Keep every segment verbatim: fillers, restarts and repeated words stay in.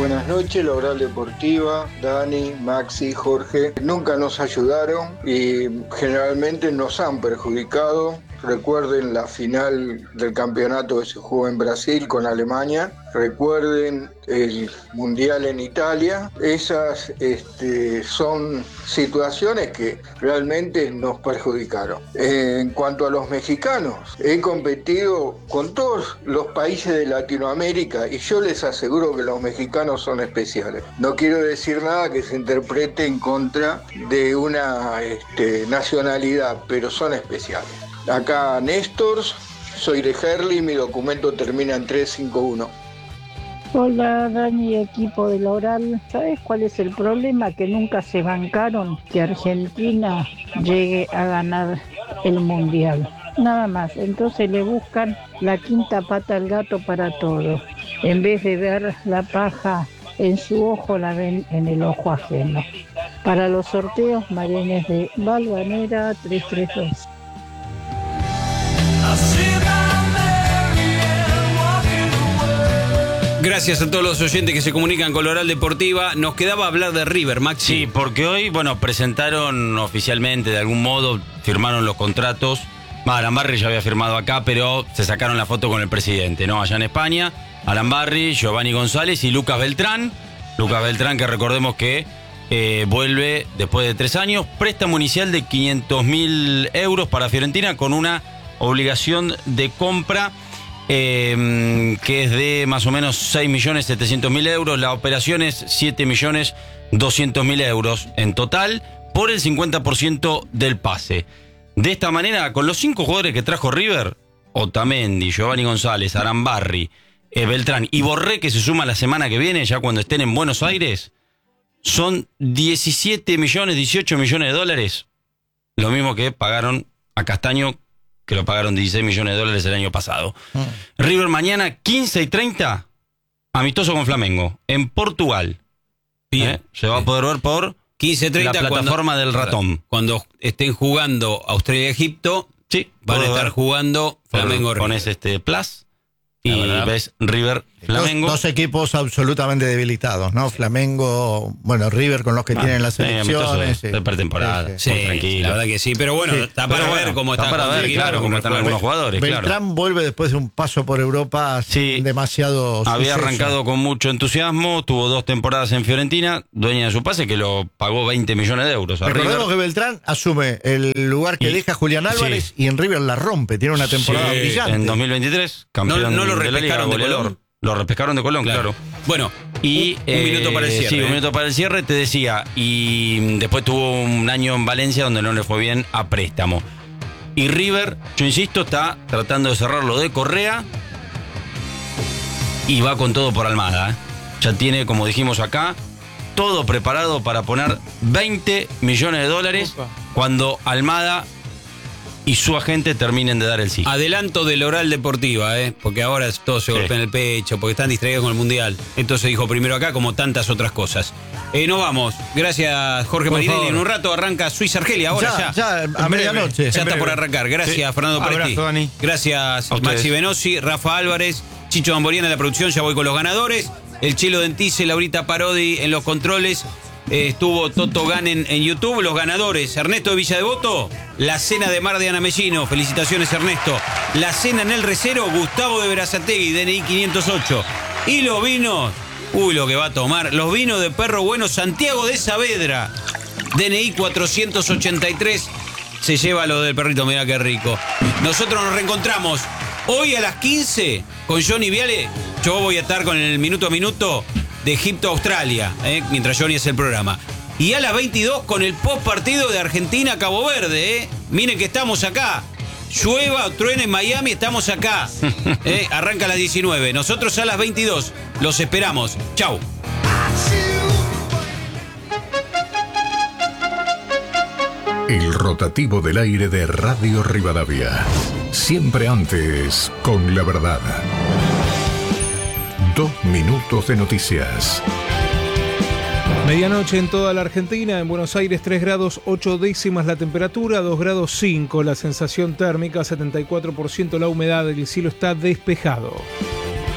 Buenas noches, la Oral Deportiva, Dani, Maxi, Jorge. Nunca nos ayudaron y generalmente nos han perjudicado. Recuerden la final del campeonato que se jugó en Brasil con Alemania. Recuerden el Mundial en Italia. Esas este, son situaciones que realmente nos perjudicaron. En cuanto a los mexicanos, he competido con todos los países de Latinoamérica y yo les aseguro que los mexicanos son especiales. No quiero decir nada que se interprete en contra de una este, nacionalidad, pero son especiales. Acá Néstor, soy de Herli, mi documento termina en trescientos cincuenta y uno. Hola Dani, equipo de la Oral. ¿Sabes cuál es el problema? Que nunca se bancaron que Argentina llegue a ganar el Mundial. Nada más, entonces le buscan la quinta pata al gato para todo. En vez de ver la paja en su ojo, la ven en el ojo ajeno. Para los sorteos, Marines de Valvanera trescientos treinta y dos. Gracias a todos los oyentes que se comunican con la Oral Deportiva. Nos quedaba hablar de River, Maxi. Sí, porque hoy, bueno, presentaron oficialmente, de algún modo, firmaron los contratos. Arambarri ya había firmado acá, pero se sacaron la foto con el presidente, ¿no? Allá en España, Arambarri, Giovanni González y Lucas Beltrán. Lucas Beltrán, que recordemos que eh, vuelve después de tres años. Préstamo inicial de quinientos mil euros para Fiorentina con una obligación de compra eh, que es de más o menos seis millones setecientos mil euros. La operación es siete millones doscientos mil euros en total por el cincuenta por ciento del pase. De esta manera, con los cinco jugadores que trajo River, Otamendi, Giovanni González, Arambarri, eh, Beltrán y Borré, que se suma la semana que viene, ya cuando estén en Buenos Aires, son diecisiete millones, dieciocho millones de dólares. Lo mismo que pagaron a Castaño, que lo pagaron dieciséis millones de dólares el año pasado. Mm. River mañana, quince y treinta, amistoso con Flamengo, en Portugal. Bien. ¿Eh? Se va a poder ver por quince treinta, la plataforma cuando, del ratón. Cuando estén jugando Australia y Egipto, sí, van a estar ver. jugando Flamengo River. Pones este Plus y ves River Flamengo. Dos, dos equipos absolutamente debilitados, ¿no? Flamengo, bueno, River con los que ah, tienen las selecciones. De, de pretemporada. Sí, sí, sí, la verdad que sí. Pero bueno, sí. está para pero ver bueno, cómo está. Está para ver, claro, cómo están algunos jugadores. Beltrán claro. vuelve después de un paso por Europa sí, demasiado había suceso. Arrancado con mucho entusiasmo, tuvo dos temporadas en Fiorentina, dueña de su pase, que lo pagó veinte millones de euros. Recordemos que Beltrán asume el lugar que y, deja Julián Álvarez sí. y en River la rompe, tiene una temporada sí, brillante. En dos mil veintitrés, campeón no, no lo de la Liga, de goleador. Lo repescaron de Colón, claro. claro. Bueno, y un, un eh, minuto para el cierre. Sí, ¿eh? un minuto para el cierre, te decía. Y después tuvo un año en Valencia donde no le fue bien a préstamo. Y River, yo insisto, está tratando de cerrar lo de Correa y va con todo por Almada. ¿eh? Ya tiene, como dijimos acá, todo preparado para poner veinte millones de dólares Opa. cuando Almada y su agente terminen de dar el sí. Adelanto de la Oral Deportiva, ¿eh? Porque ahora todo se sí. golpea en el pecho, porque están distraídos con el Mundial. Entonces se dijo primero acá, como tantas otras cosas. Eh, nos vamos. Gracias, Jorge por Marinelli. Favor. En un rato arranca Suiza-Argelia. Ahora ya. Ya, ya a medianoche. Ya está breve. por arrancar. Gracias, sí. Fernando Presti. Dani. Gracias, Maxi Venosi, Rafa Álvarez, Chicho Damboriana en la producción. Ya voy con los ganadores. El Chelo Dentice, Laurita Parodi en los controles. Eh, estuvo Toto Ganen en YouTube. Los ganadores: Ernesto de Villa Devoto, la cena de Mar de Ana Mellino. Felicitaciones, Ernesto. La cena en el Recero, Gustavo de Berazategui, D N I quinientos ocho. Y los vinos, uy, lo que va a tomar. Los vinos de Perro Bueno, Santiago de Saavedra, D N I cuatrocientos ochenta y tres. Se lleva lo del perrito, mirá qué rico. Nosotros nos reencontramos hoy a las quince con Johnny Viale. Yo voy a estar con el minuto a minuto de Egipto a Australia, eh, mientras Johnny hace el programa. Y a las veintidós con el post partido de Argentina Cabo Verde. Eh. Miren que estamos acá. Llueva o truene en Miami, estamos acá. Eh, arranca a las diecinueve. Nosotros a las veintidós. Los esperamos. Chau. El rotativo del aire de Radio Rivadavia. Siempre antes con la verdad. Dos minutos de noticias. Medianoche en toda la Argentina, en Buenos Aires tres grados ocho décimas la temperatura, dos grados cinco la sensación térmica, setenta y cuatro por ciento la humedad, el cielo está despejado.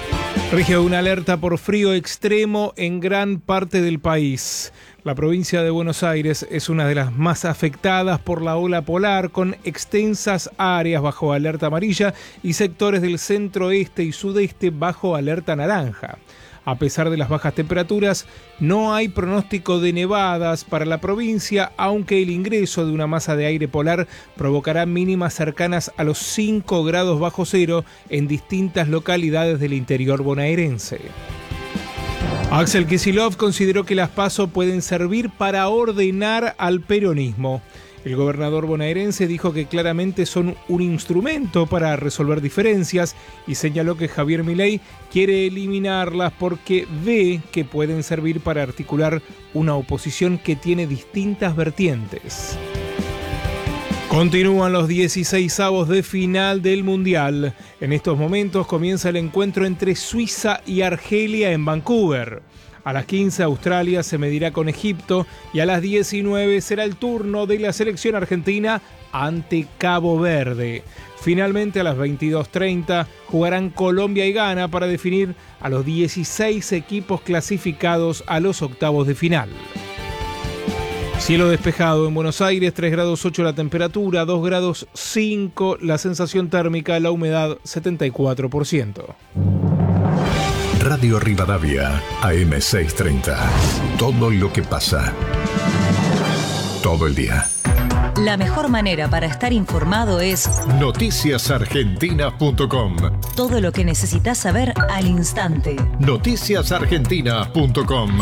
Rige una alerta por frío extremo en gran parte del país. La provincia de Buenos Aires es una de las más afectadas por la ola polar, con extensas áreas bajo alerta amarilla y sectores del centro-este y sudeste bajo alerta naranja. A pesar de las bajas temperaturas, no hay pronóstico de nevadas para la provincia, aunque el ingreso de una masa de aire polar provocará mínimas cercanas a los cinco grados bajo cero en distintas localidades del interior bonaerense. Axel Kicillof consideró que las PASO pueden servir para ordenar al peronismo. El gobernador bonaerense dijo que claramente son un instrumento para resolver diferencias y señaló que Javier Milei quiere eliminarlas porque ve que pueden servir para articular una oposición que tiene distintas vertientes. Continúan los dieciseisavos de final del Mundial. En estos momentos comienza el encuentro entre Suiza y Argelia en Vancouver. A las quince Australia se medirá con Egipto y a las diecinueve será el turno de la selección argentina ante Cabo Verde. Finalmente a las veintidós treinta jugarán Colombia y Ghana para definir a los dieciséis equipos clasificados a los octavos de final. Cielo despejado en Buenos Aires, tres grados ocho la temperatura, dos grados cinco la sensación térmica, la humedad setenta y cuatro por ciento. Radio Rivadavia, A M seiscientos treinta. Todo lo que pasa. Todo el día. La mejor manera para estar informado es noticias argentinas punto com. Todo lo que necesitas saber al instante. noticias argentinas punto com.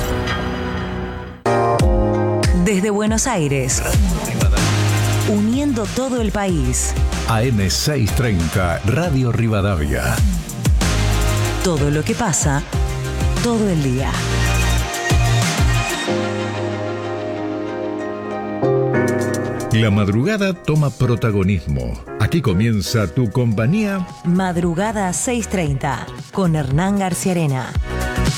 Desde Buenos Aires, uniendo todo el país. A M seiscientos treinta, Radio Rivadavia. Todo lo que pasa, todo el día. La madrugada toma protagonismo. Aquí comienza tu compañía. Madrugada seiscientos treinta, con Hernán García Arena.